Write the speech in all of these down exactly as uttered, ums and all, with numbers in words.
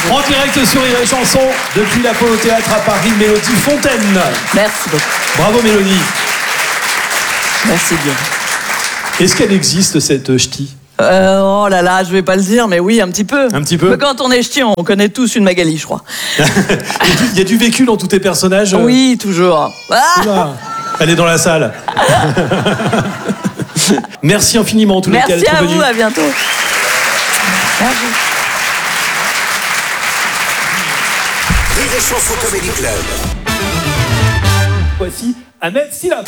En direct sur Rire et Chanson, depuis l'Apollo Théâtre à Paris, Mélodie Fontaine. Merci beaucoup. Bravo Mélodie. Merci bien. Est-ce qu'elle existe cette ch'ti? Euh, oh là là, je vais pas le dire, mais oui, un petit peu. Un petit peu. Mais quand on est ch'ti, on connaît tous une Magali, je crois. Il y a du vécu dans tous tes personnages. Oui, toujours. Ah Oula, elle est dans la salle. Merci infiniment en tous les cas Merci d'être à venu. vous, à bientôt. Merci. Rire et Chanson Comedy Club. Voici Ahmed Silaf.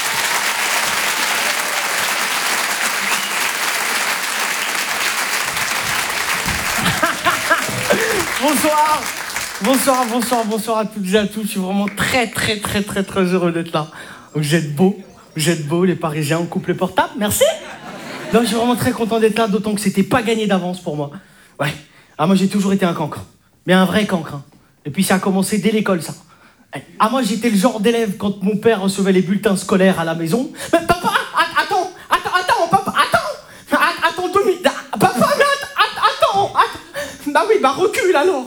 Bonsoir, bonsoir, bonsoir, bonsoir à toutes et à tous. Je suis vraiment très, très, très, très, très heureux d'être là. Vous êtes beaux, vous êtes beaux, les Parisiens, on coupe les portables, merci. Non, je suis vraiment très content d'être là, d'autant que c'était pas gagné d'avance pour moi. Ouais, ah, moi j'ai toujours été un cancre, mais un vrai cancre. Hein. Et puis ça a commencé dès l'école, ça. Ah, moi j'étais le genre d'élève quand mon père recevait les bulletins scolaires à la maison. Mais papa, attends, attends, attends, papa, attends, attends, deux minutes, papa, mais attends, attends. Bah oui, bah recule alors.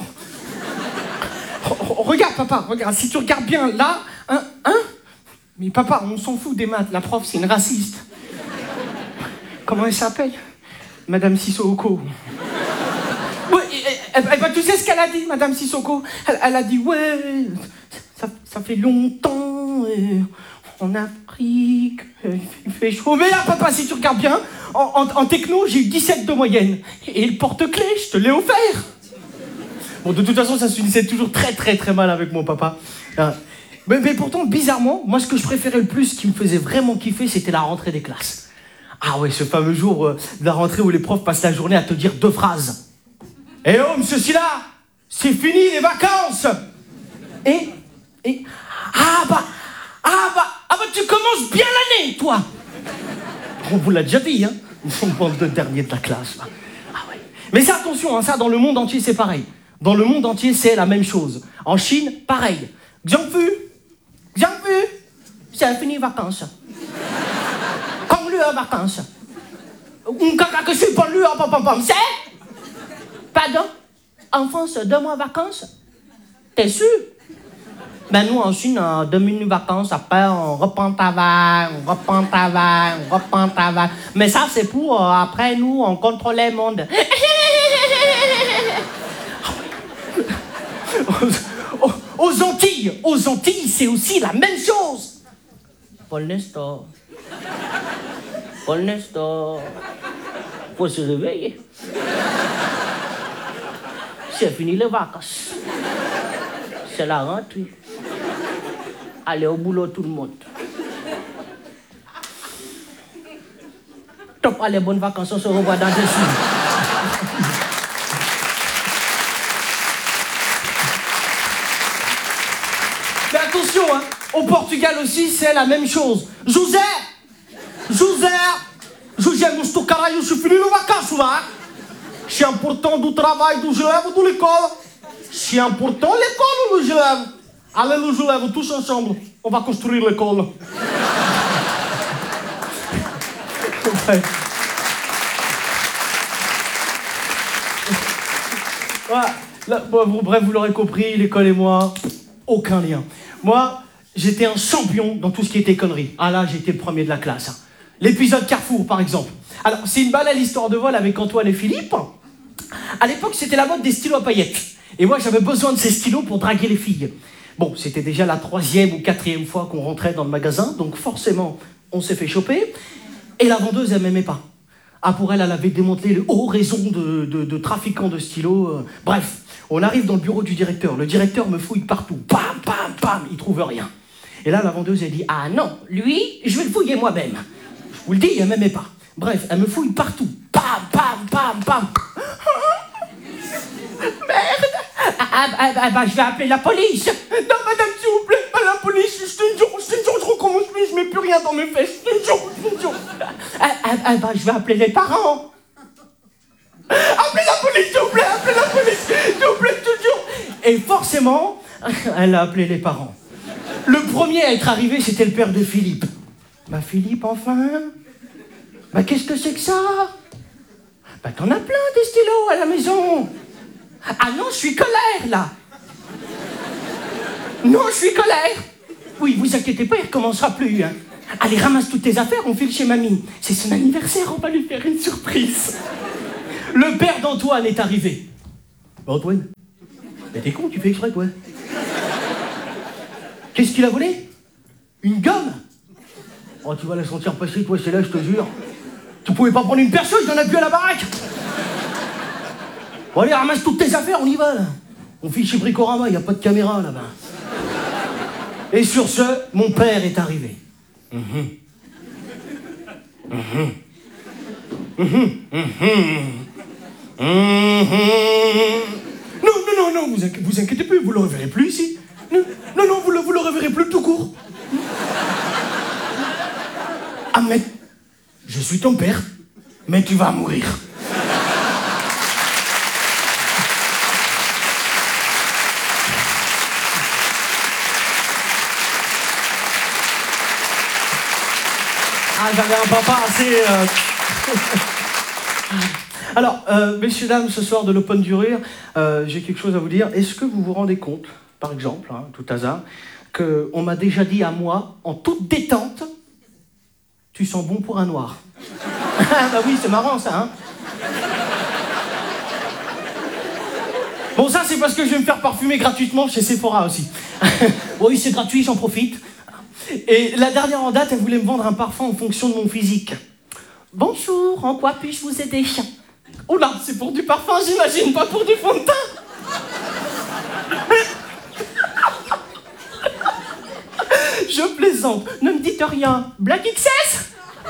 Regarde papa, regarde, si tu regardes bien là, hein, hein. Mais papa, on s'en fout des maths, la prof c'est une raciste. Comment elle s'appelle? Madame Sissoko. Ouais, et, et, et, bah, tu sais ce qu'elle a dit, Madame Sissoko? Elle, elle a dit, ouais, ça, ça fait longtemps, et en Afrique, il fait chaud. Mais là, papa, si tu regardes bien, en, en, en techno, j'ai eu dix-sept de moyenne. Et le porte-clés, je te l'ai offert. Bon, de toute façon, ça se finissait toujours très, très, très mal avec mon papa. Mais, mais pourtant, bizarrement, moi, ce que je préférais le plus, ce qui me faisait vraiment kiffer, c'était la rentrée des classes. Ah ouais, ce fameux jour euh, de la rentrée où les profs passent la journée à te dire deux phrases. « Eh oh, monsieur Silla, c'est fini les vacances !» Et, et, ah bah, ah bah, ah bah, tu commences bien l'année, toi. On vous l'a déjà dit, hein, on bande de derniers de la classe, là. Ah ouais. Mais ça, attention, hein, ça, dans le monde entier, c'est pareil. Dans le monde entier, c'est la même chose. En Chine, pareil. Xiangfu, Xiangfu, c'est fini les vacances. Comme lui en vacances. Un caca que je suis pas lui en pam pam pam, c'est? Pardon? En France, deux mois de vacances? T'es sûr? Ben nous, en Chine, on deux minutes de vacances, après on reprend le travail, on reprend le travail, on reprend le travail. Mais ça, c'est pour, euh, après nous, on contrôle le monde. aux, aux Antilles, aux Antilles, c'est aussi la même chose. Pour l'instant, pour l'instant, faut se réveiller. C'est fini les vacances. C'est la rentrée. Allez au boulot tout le monde. Top, allez, bonnes vacances, on se revoit dans deux semaines. Mais attention, hein, au Portugal aussi, c'est la même chose. José, José, José, mas tu caralho, je finis les vacances, là. C'est important du travail do élèves ou de l'école. C'est important l'école ou les élèves. Allez, les élèves, tous ensemble, on va construire l'école. Ouais. Voilà. Là, bon, bref, vous l'aurez compris, l'école et moi, aucun lien. Moi, j'étais un champion dans tout ce qui était conneries. Ah là, j'étais le premier de la classe. Hein. L'épisode Carrefour, par exemple. Alors, c'est une banale histoire de vol avec Antoine et Philippe. À l'époque, c'était la mode des stylos à paillettes. Et moi, j'avais besoin de ces stylos pour draguer les filles. Bon, c'était déjà la troisième ou quatrième fois qu'on rentrait dans le magasin, donc forcément, on s'est fait choper. Et la vendeuse, elle m'aimait pas. Ah, pour elle, elle avait démantelé le haut réseau de, de, de trafiquants de stylos. Euh, bref, on arrive dans le bureau du directeur. Le directeur me fouille partout. Bam, bam, bam, il trouve rien. Et là, la vendeuse, elle dit, ah non, lui, je vais le fouiller moi-même. Je vous le dis, elle m'aimait pas. Bref, elle me fouille partout. Bam, bam, bam, bam. Merde! Ah, ah, ah, bah, je vais appeler la police! Non, madame, s'il vous plaît, pas la police! Je te jure, je te jure, je recommence plus, je mets plus rien dans mes fesses! Je te jure, je te jure! Ah, ah, ah, bah, je vais appeler les parents! Appelez la police, s'il vous plaît! Appelez la police! S'il vous plaît, je te jure! Et forcément, elle a appelé les parents. Le premier à être arrivé, c'était le père de Philippe. Bah, Philippe, enfin? Bah, qu'est-ce que c'est que ça? Bah, t'en as plein des stylos à la maison! Ah non, je suis colère, là. Non, je suis colère. Oui, vous inquiétez pas, il recommencera plus, hein. Allez, ramasse toutes tes affaires, on file chez mamie. C'est son anniversaire, on va lui faire une surprise. Le père d'Antoine est arrivé. Bah, Antoine, mais t'es con, tu fais exprès, toi. Qu'est-ce qu'il a volé? Une gomme? Oh, tu vas la sentir passer, toi, c'est là, je te jure. Tu pouvais pas prendre une perceuse, il y en a plus à la baraque. Bon, allez, ramasse toutes tes affaires, on y va, là. On file chez Bricorama, il n'y a pas de caméra, là-bas. Et sur ce, mon père est arrivé. Mmh. Mmh. Mmh. Mmh. Non, non, non, non, vous, inqui vous inquiétez plus, vous le reverrez plus ici. Non, non, non, vous le, vous le reverrez plus tout court. Ahmed, je suis ton père, mais tu vas mourir. Ah, j'avais un papa assez... Euh... Alors, euh, messieurs, dames, ce soir de l'Open du Rire, euh, j'ai quelque chose à vous dire. Est-ce que vous vous rendez compte, par exemple, hein, tout hasard, qu'on m'a déjà dit à moi, en toute détente, tu sens bon pour un noir. Ah bah oui, c'est marrant ça, hein. Bon, ça, c'est parce que je vais me faire parfumer gratuitement chez Sephora aussi. Oui, c'est gratuit, j'en profite. Et la dernière en date, elle voulait me vendre un parfum en fonction de mon physique. Bonjour, en quoi puis-je vous aider? Oula, c'est pour du parfum, j'imagine, pas pour du fond de teint. Je plaisante, ne me dites rien. Black X S?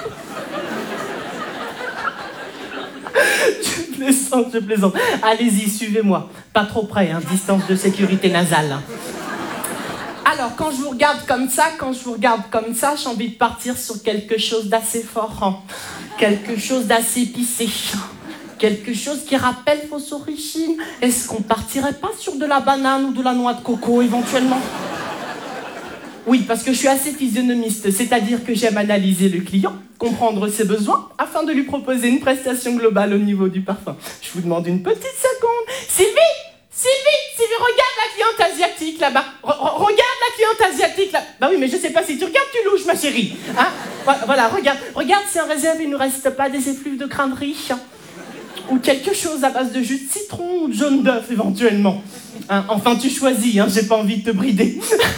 Je plaisante, je plaisante. Allez-y, suivez-moi. Pas trop près, hein, distance de sécurité nasale. Alors, quand je vous regarde comme ça, quand je vous regarde comme ça, j'ai envie de partir sur quelque chose d'assez fort, hein. Quelque chose d'assez épicé, quelque chose qui rappelle vos origines. Est-ce qu'on partirait pas sur de la banane ou de la noix de coco, éventuellement? Oui, parce que je suis assez physionomiste, c'est-à-dire que j'aime analyser le client, comprendre ses besoins, afin de lui proposer une prestation globale au niveau du parfum. Je vous demande une petite seconde. Sylvie! Sylvie, Sylvie, regarde la cliente asiatique là-bas. Regarde la cliente asiatique là. Bah oui, mais je sais pas si tu regardes, tu louches, ma chérie. Hein? Voilà, regarde, regarde si en réserve il ne reste pas des effluves de crème riche. Ou quelque chose à base de jus de citron ou de jaune d'œuf éventuellement. Hein? Enfin, tu choisis, hein, j'ai pas envie de te brider.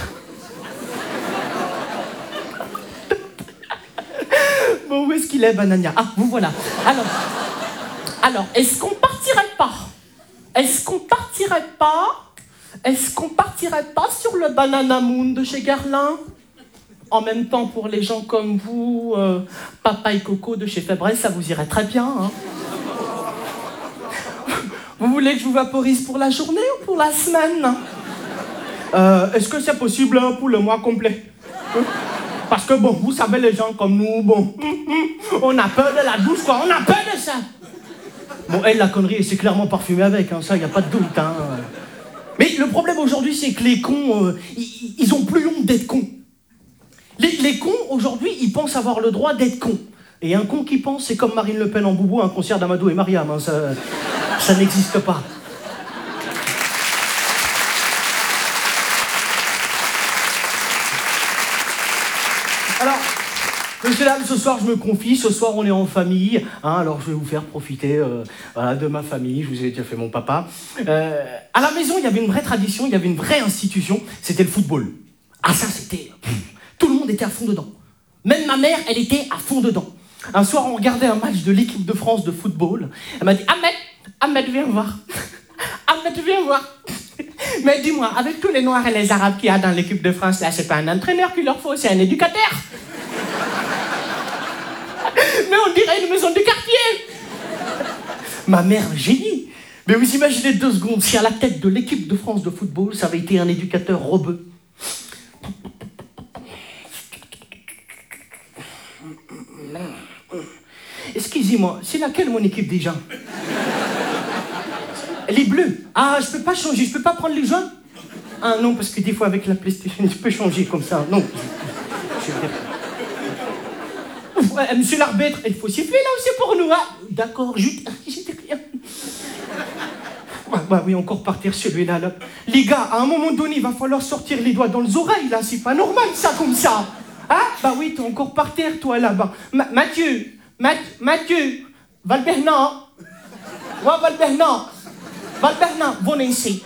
Bon, où est-ce qu'il est, Banania? Ah, vous voilà. Alors, alors est-ce qu'on partirait pas? Est-ce qu'on partirait pas Est-ce qu'on partirait pas sur le Banana Moon de chez Guerlain? En même temps, pour les gens comme vous, euh, Papaye Coco de chez Febreze, ça vous irait très bien, hein. Vous voulez que je vous vaporise pour la journée ou pour la semaine? euh, Est-ce que c'est possible hein, pour le mois complet? Parce que bon, vous savez, les gens comme nous, bon, on a peur de la douche, quoi, on a peur de ça. Bon, elle, la connerie, c'est clairement parfumé avec, hein, ça, il n'y a pas de doute, hein. Mais le problème aujourd'hui, c'est que les cons, euh, ils, ils ont plus honte d'être cons. Les, les cons, aujourd'hui, ils pensent avoir le droit d'être cons. Et un con qui pense, c'est comme Marine Le Pen en boubou à un concert d'Amadou et Mariam, hein, ça, ça n'existe pas. Alors, monsieur, dames, ce soir, je me confie, ce soir, on est en famille, hein, alors je vais vous faire profiter euh, voilà, de ma famille, je vous ai déjà fait mon papa. Euh, à la maison, il y avait une vraie tradition, il y avait une vraie institution, c'était le football. Ah ça, c'était... Tout le monde était à fond dedans. Même ma mère, elle était à fond dedans. Un soir, on regardait un match de l'équipe de France de football. Elle m'a dit, Ahmed, Ahmed, viens voir. Ahmed, viens voir. Mais dis-moi, avec tous les Noirs et les Arabes qu'il y a dans l'équipe de France, là, c'est pas un entraîneur qu'il leur faut, c'est un éducateur. Mais on dirait une maison du quartier. Ma mère, un génie. Mais vous imaginez deux secondes, si à la tête de l'équipe de France de football, ça avait été un éducateur rebeu. Excusez-moi, c'est laquelle mon équipe déjà? Les bleus. Ah, je peux pas changer, je peux pas prendre les jaunes? Ah non, parce que des fois avec la PlayStation, je peux changer comme ça. Non. Je, je... Ouais, monsieur l'arbitre, il faut siffler là aussi pour nous, hein? D'accord, je... j'ai rien. bah oui, encore par terre celui-là. Là. Les gars, à un moment donné, il va falloir sortir les doigts dans les oreilles, là. C'est pas normal, ça, comme ça. Hein? Bah oui, t'es encore par terre, toi, là-bas. Ma- Mathieu, Math- Mathieu, Valberna. Ouais, Valberna. Valberna, venez ici.